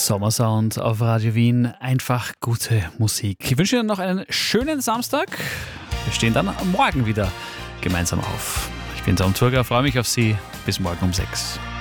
Sommersound auf Radio Wien, einfach gute Musik. Ich wünsche Ihnen noch einen schönen Samstag. Wir stehen dann morgen wieder gemeinsam auf. Ich bin Tom Turger, freue mich auf Sie. Bis morgen um 6.